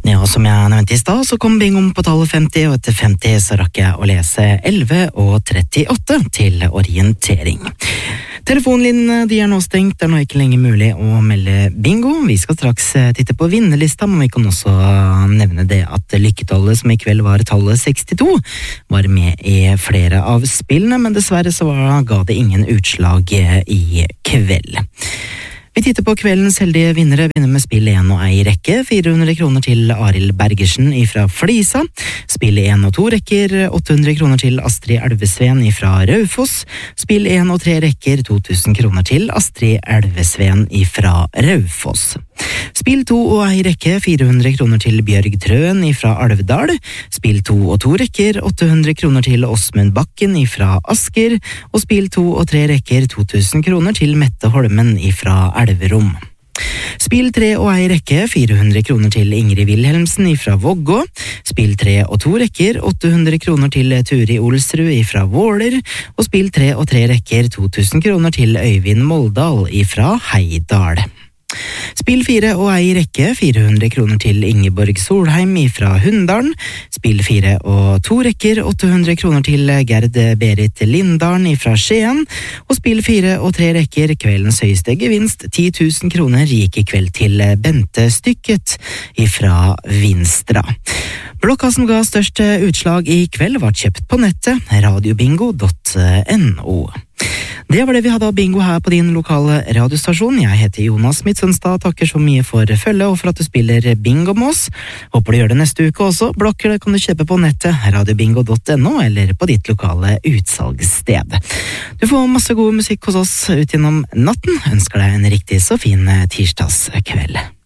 Ja, som jeg nevnte i stad, så kom bingoen på tallet 50, og etter 50 så rakk jeg å lese 11 og 38 til orientering. Telefonlinjene de er nå stengt, det er nå ikke lenger mulig å melde bingo. Vi skal straks titte på vinnerlista, men vi kan også nevne det at lykketallet som i kveld var tallet 62, var med i flere av spillene, men dessverre så ga det ingen utslag i kveld. Vi titter på kveldens heldige vinnere, vinner med spill 1 og 1 rekke, 400 kroner til Arild Bergersen fra Flisa, spill 1 og 2 rekker, 800 kroner til Astrid Elvesven fra Raufoss, spill 1 og 3 rekker, 2000 kroner til Astrid Elvesven fra Raufoss. Spill 2 og 1 rekke, 400 kroner til Bjørg Trøen fra Alvdal, spill 2 og 2 rekker, 800 kroner til Åsmund Bakken fra Asker, og spill 2 og 3 rekker, 2000 kroner til Mette Holmen fra Elverum. Spill 3 og 1 rekke, 400 kroner til Ingrid Wilhelmsen fra Vågå, spill 3 og 2 rekker, 800 kroner til Turi Olsrud fra Våler, og spill 3 og 3 rekker, 2000 kroner til Øyvind Moldal fra Heidal. Spill 4 og 1 rekke, 400 kroner til Ingeborg Solheim fra Hunndalen, spill 4 og 2 rekker, 800 kroner til Gerd Berit Lindalen fra Skien, og spill 4 og 3 rekker, kveldens høyeste gevinst, 10 000 kroner gikk i kveld til Bente Stykket fra Vinstra. Blokka som ga størst utslag i kveld var kjøpt på nettet, radiobingo.no. Det var det vi hadde av bingo her på din lokale radiostasjon. Jeg heter Jonas Midtsønstad, takker så mye for følge og for at du spiller bingo med oss. Håper du gjør det neste uke også. Blokker kan du kjøpe på nettet, radiobingo.no, eller på ditt lokale utsalgssted. Du får masse god musikk hos oss ut gjennom natten. Ønsker deg en riktig så fin tirsdagskveld.